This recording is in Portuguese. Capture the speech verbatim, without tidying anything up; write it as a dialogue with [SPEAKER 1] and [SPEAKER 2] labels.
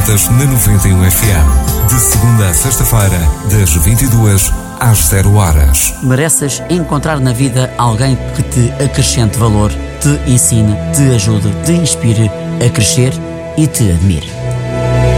[SPEAKER 1] quartas na noventa e um F M. De segunda a sexta-feira, das vinte e duas às zero horas.
[SPEAKER 2] Mereces encontrar na vida alguém que te acrescente valor, te ensine, te ajude, te inspire a crescer e te admire.